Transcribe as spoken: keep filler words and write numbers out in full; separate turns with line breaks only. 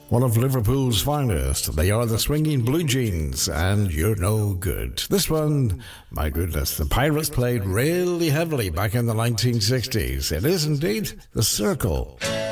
One of Liverpool's finest. They are the Swinging Blue Jeans, and You're No Good. This one, my goodness, the Pirates played really heavily back in the nineteen sixties. It is indeed The Circle.